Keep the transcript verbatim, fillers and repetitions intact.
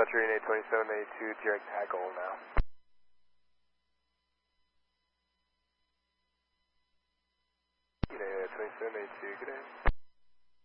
Dispatcher Unit twenty-seven eighty-two, direct tackle now. Unit twenty-seven eighty-two, good day.